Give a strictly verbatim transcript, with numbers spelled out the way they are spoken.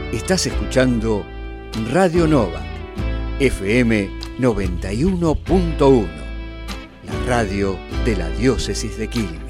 Estás escuchando Radio Nova, F M noventa y uno punto uno, la radio de la diócesis de Quilmes.